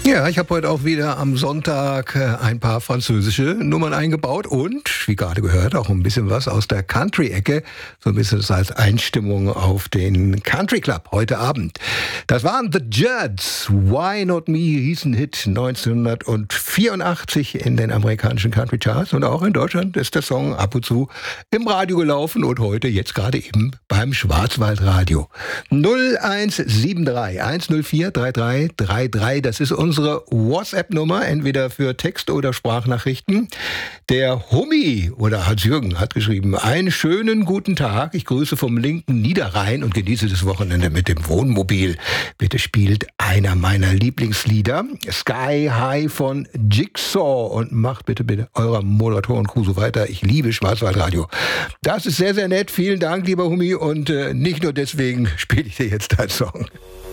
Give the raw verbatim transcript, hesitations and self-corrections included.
Ja, ich habe heute auch wieder am Sonntag ein paar französische Nummern eingebaut und, wie gerade gehört, auch ein bisschen was aus der Country-Ecke. So ein bisschen als Einstimmung auf den Country Club heute Abend. Das waren The Judds. Why Not Me hieß ein Hit neunzehnhundertvierundachtzig in den amerikanischen Country Charts. Und auch in Deutschland ist der Song ab und zu im Radio gelaufen und heute jetzt gerade eben beim Schwarzwaldradio. null eins sieben drei eins null vier drei drei drei drei, das ist unsere WhatsApp-Nummer, entweder für Text- oder Sprachnachrichten. Der Hummi oder Hans-Jürgen hat geschrieben, einen schönen guten Tag. Ich grüße vom linken Niederrhein und genieße das Wochenende mit dem Wohnmobil. Bitte spielt einer meiner Lieblingslieder, Sky High von Jigsaw, und macht bitte bitte eurer Moderatoren-Crew so weiter. Ich liebe Schwarzwaldradio. Das ist sehr, sehr nett. Vielen Dank, lieber Hummi. Und äh, nicht nur deswegen spiele ich dir jetzt deinen Song.